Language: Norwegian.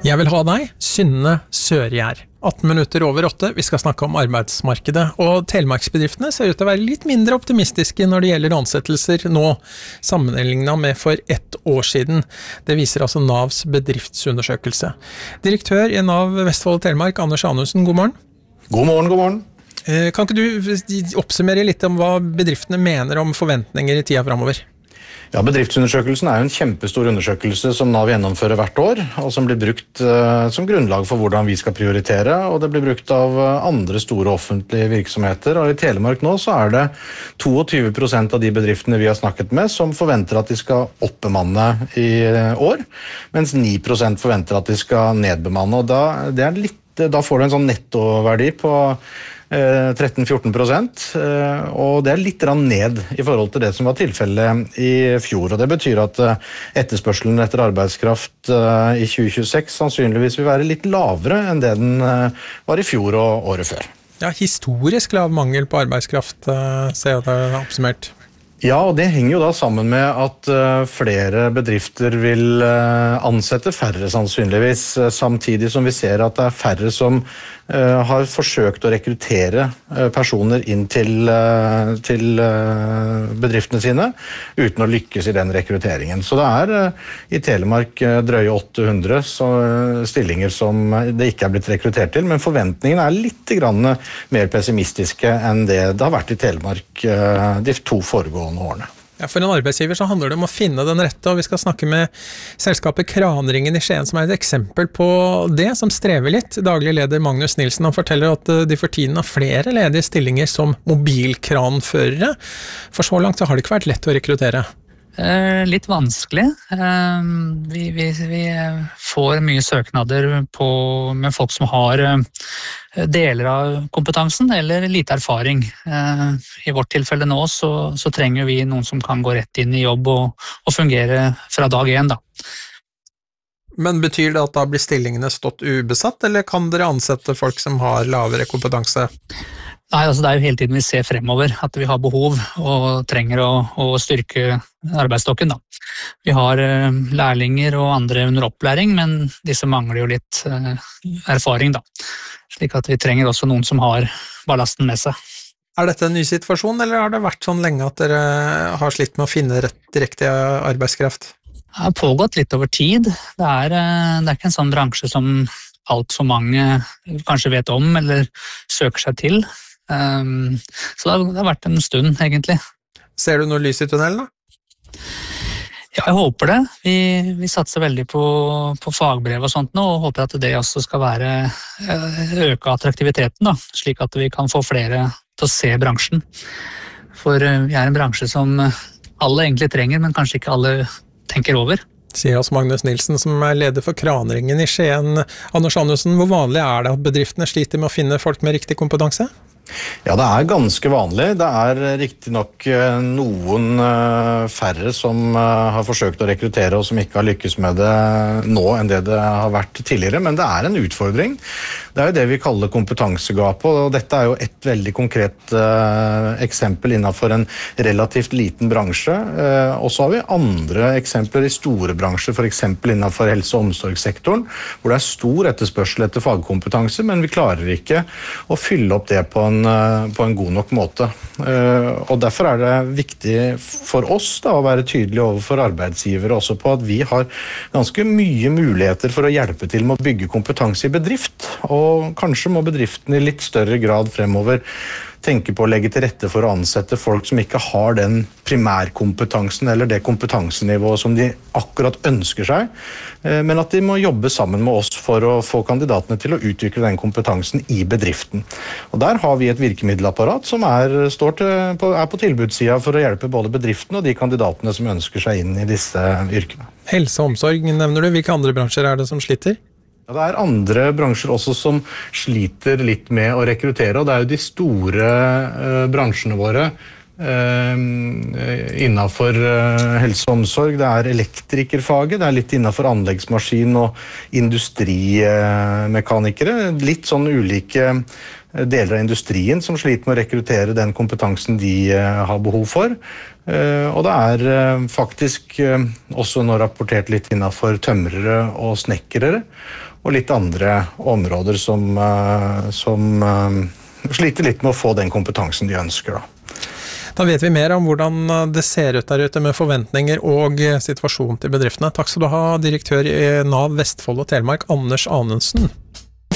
Jeg vil ha deg, Synne Sørgjær. 18 minutter over 8, vi skal snakke om arbeidsmarkedet, og telemarksbedriftene ser ut til å være litt mindre optimistiske når det gjelder ansettelser nå, sammenlignet med for 1 år siden. Det viser altså Navs bedriftsundersøkelse. Direktør i Nav Vestfold og Telemark, Anders Anundsen, god morgen. God morgen, god morgen. Kan ikke du oppsummere litt om hva bedriftene mener om forventninger i tida fremover? Ja, bedriftsundersøkelsen jo en kjempestor undersøkelse som Nav gjennomfører hvert år, og som blir brukt som grunnlag for hvordan vi skal prioritere, og det blir brukt av andre store offentlige virksomheter. Og i Telemark nå så det 22% av de bedriftene vi har snakket med som forventer at de skal oppbemanne i år, mens 9% forventer at de skal nedbemanne. Og da får du en sånn nettoverdi på 13-14%, og det litt ned i forhold til det som var tilfellet i fjor, og det betyr at etterspørselen etter arbeidskraft i 2026 sannsynligvis vil være litt lavere enn det den var i fjor og året før. Ja, historisk lav mangel på arbeidskraft, ser jeg at det oppsummert. Ja, og det henger jo da sammen med at flere bedrifter vil ansette færre sannsynligvis, samtidig som vi ser at det færre som har forsøkt å rekruttere personer inn til bedriftene sine, uten å lykkes i den rekrutteringen. Så det i Telemark drøye 800 stillinger som det ikke blitt rekruttert til, men forventningene litt grann mer pessimistiske enn det har vært i Telemark de 2 foregående årene. Ja, for en arbeidsgiver så handler det om å finne den rette, og vi skal snakke med selskapet Kranringen i Skien, som et eksempel på det, som strever litt. Daglig leder Magnus Nilsen, han forteller at de for tiden har flere ledige stillinger som mobilkranførere, for så langt så har det ikke vært lett å rekruttere. Litt vanskelig. Vi får mye søknader med folk som har deler av kompetansen eller lite erfaring. I vårt tilfelle nå så trenger vi noen som kan gå rett inn i jobb og fungere fra dag 1 da. Men betyr det at da blir stillingene stått ubesatt, eller kan dere ansette folk som har lavere kompetanse? Nei, altså det jo hele tiden vi ser fremover at vi har behov og trenger å styrke arbeidsstokken da. Vi har lærlinger og andre under opplæring, men disse mangler jo litt erfaring da. Slik at vi trenger også noen som har ballasten med seg. Dette en ny situasjon, eller har det vært sånn lenge at dere har slitt med å finne riktig arbeidskraft? Det har pågått litt over tid. Det ikke en sånn bransje som alt for mange kanskje vet om eller søker seg til. Så det har vært en stund egentlig. Ser du noe lys i tunnelen da? Ja, jeg håper det. Vi satser veldig på fagbrev og sånt nå, og håper at det også skal øke attraktiviteten da, slik at vi kan få flere til å se bransjen. For vi en bransje som alle egentlig trenger, men kanskje ikke alle tenker over. Sier oss Magnus Nilsen, som leder for Kranringen i Skien. Anders Anundsen, hvor vanlig det at bedriftene sliter med å finne folk med riktig kompetanse? Ja, det ganske vanlig. Det riktig nok noen færre som har forsøkt å rekruttere og som ikke har lykkes med det nå enn det har vært tidligere, men det en utfordring. Det jo det vi kaller kompetansegap, og dette jo et veldig konkret eksempel innenfor en relativt liten bransje. Og så har vi andre eksempler i store bransjer, for eksempel innenfor helse- og omsorgssektoren, hvor det stor etterspørsel etter fagkompetanse, men vi klarer ikke å fylle opp det på en god nok måte. Og derfor det viktig for oss da, å være tydelige overfor arbeidsgivere også på at vi har ganske mye muligheter for å hjelpe til med å bygge kompetanse i bedrift, og kanskje må bedriften i litt større grad fremover tenke på å legge til rette for å ansette folk som ikke har den primærkompetansen eller det kompetansenivået som de akkurat ønsker seg, men at de må jobbe sammen med oss for å få kandidatene til å utvikle den kompetansen i bedriften. Og der har vi et virkemiddelapparat som på tilbudssida for å hjelpe både bedriften og de kandidatene som ønsker seg inn i disse yrkene. Helse og omsorg nevner du. Hvilke andre bransjer det som sliter? Ja, det andre bransjer også som sliter litt med å rekruttere, og det jo de store bransjene våre innenfor helse og omsorg, det elektrikerfaget, det litt innenfor anleggsmaskin og industrimekanikere, litt sånn ulike deler av industrien som sliter med å rekruttere den kompetansen de har behov for. Og det faktisk også nå rapportert litt innenfor tømrere og snekkerere, og litt andre områder som sliter litt med å få den kompetansen de ønsker da. Da vet vi mer om hvordan det ser ut der ute med forventninger og situasjonen til bedriftene. Takk skal du ha, direktør i NAV Vestfold og Telemark, Anders Anundsen.